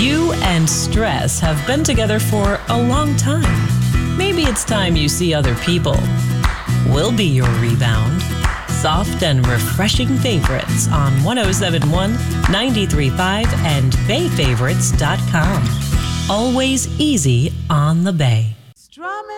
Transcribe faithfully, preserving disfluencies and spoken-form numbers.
You and stress have been together for a long time. Maybe it's time you see other people. We'll be your rebound. Soft and refreshing favorites on one oh seven point one, ninety-three point five, and bay favorites dot com. Always easy on the Bay.